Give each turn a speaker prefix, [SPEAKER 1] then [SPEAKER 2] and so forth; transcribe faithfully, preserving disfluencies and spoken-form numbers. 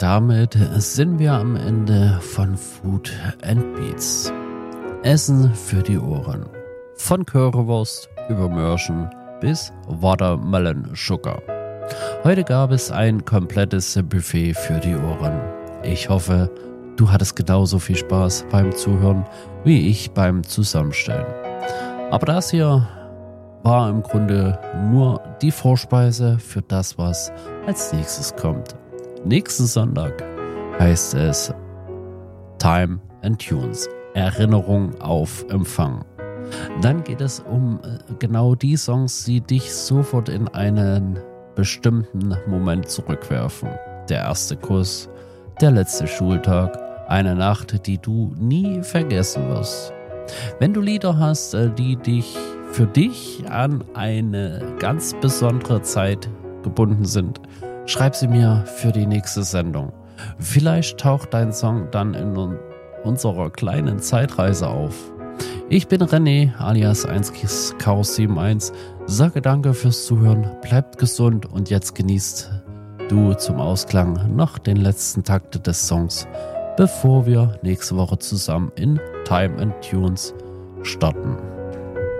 [SPEAKER 1] damit sind wir am Ende von Food and Beats. Essen für die Ohren. Von Currywurst über Mörchen bis Watermelon Sugar. Heute gab es ein komplettes Buffet für die Ohren. Ich hoffe, du hattest genauso viel Spaß beim Zuhören wie ich beim Zusammenstellen. Aber das hier war im Grunde nur die Vorspeise für das, was als nächstes kommt. Nächsten Sonntag heißt es Time and Tunes, Erinnerung auf Empfang. Dann geht es um genau die Songs, die dich sofort in einen bestimmten Moment zurückwerfen. Der erste Kuss, der letzte Schultag, eine Nacht, die du nie vergessen wirst. Wenn du Lieder hast, die dich für dich an eine ganz besondere Zeit gebunden sind, schreib sie mir für die nächste Sendung. Vielleicht taucht dein Song dann in unserer kleinen Zeitreise auf. Ich bin René alias eins Chaos einundsiebzig, sage danke fürs Zuhören, bleibt gesund und jetzt genießt du zum Ausklang noch den letzten Takt des Songs, bevor wir nächste Woche zusammen in Time and Tunes starten.